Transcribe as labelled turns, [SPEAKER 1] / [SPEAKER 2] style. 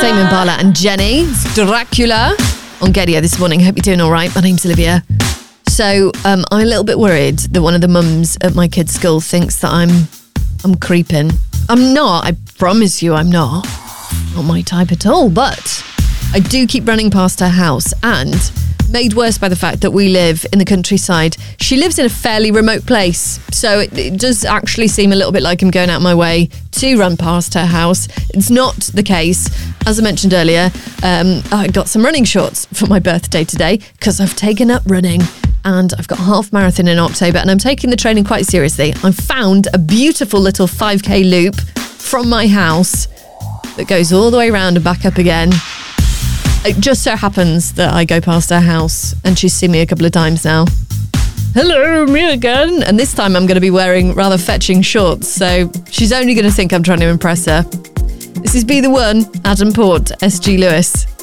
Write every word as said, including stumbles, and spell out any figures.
[SPEAKER 1] Tame Impala and Jenny. It's Dracula on Gaydio this morning. Hope you're doing all right. My name's Olivia. So um, I'm a little bit worried that one of the mums at my kid's school thinks that I'm I'm creeping. I'm not. I promise you I'm not. Not my type at all. But I do keep running past her house, and made worse by the fact that we live in the countryside. She lives in a fairly remote place, so it, it does actually seem a little bit like I'm going out my way to run past her house. It's not the case. As I mentioned earlier, um, I got some running shorts for my birthday today because I've taken up running, and I've got a half marathon in October, and I'm taking the training quite seriously. I found a beautiful little five K loop from my house that goes all the way around and back up again. It just so happens that I go past her house and she's seen me a couple of times now. Hello, me again. And this time I'm going to be wearing rather fetching shorts, so she's only going to think I'm trying to impress her. This is Be The One, Adam Port, S G Lewis.